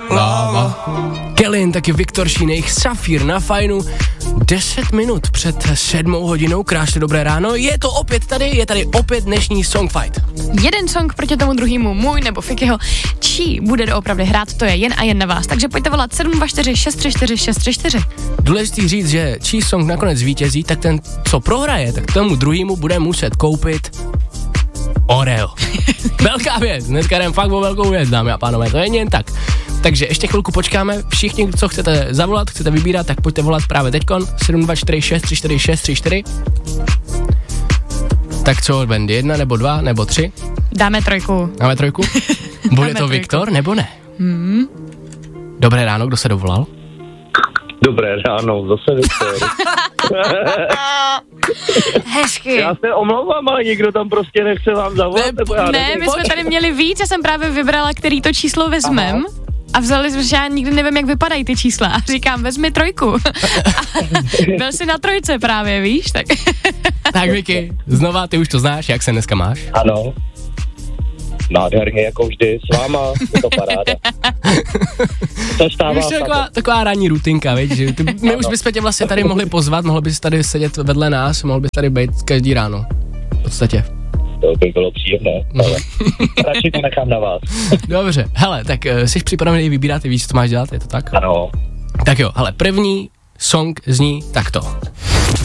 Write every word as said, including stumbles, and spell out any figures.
Láva. Kellyn, taky Viktor Šínej, Safír na Fajnu. deset minut před sedmou hodinou, krásně dobré ráno. Je to opět tady, je tady opět dnešní Song Fight. Jeden song proti tomu druhému, můj nebo Fikyho. Čí bude doopravdy hrát, to je jen a jen na vás. Takže pojďte volat sedm dva čtyři šest tři čtyři šest tři čtyři. Důležitý říct, že čí song nakonec zvítězí, tak ten, co prohraje, tak tomu druhému bude muset koupit Oreo. Velká věc, dneska jdem fakt o velkou věc, dámy a pánové, to je jen tak. Takže ještě chvilku počkáme, všichni, co chcete zavolat, chcete vybírat, tak pojďte volat právě teďkon, sedm dva čtyři šest tři čtyři šest tři čtyři. Tak co, Bendy, jedna nebo dva nebo tři? Dáme trojku. Dáme trojku? Bude Dáme to trojku. Viktor nebo ne? Hmm. Dobré ráno, kdo se dovolal? Dobré ráno, zase Viktor. Hezky. Já se omlouvám, ale nikdo tam prostě nechce vám zavolat, Ne, nebo já Ne, nevím. my jsme tady měli víc, já jsem právě vybrala, který to číslo vezmem. Aha. A vzali jsme, že já nikdy nevím, jak vypadají ty čísla. A říkám, vezmi trojku. A byl jsi na trojce právě, víš? Tak, Tak Vicky, znova, ty už to znáš, jak se dneska máš? Ano. Nádherně, jako vždy, s váma, je to paráda. To stává Už to je taková, taková ranní rutinka, víš, že ty, my už bychom tě vlastně tady mohli pozvat, mohl bys tady sedět vedle nás, mohl bys tady být každý ráno. V podstatě. To by bylo příjemné, ale radši to nechám na vás. Dobře, hele, tak uh, jsi připravený vybírat, ty víš, co máš dělat, je to tak? Ano. Tak jo, hele, první song zní takto.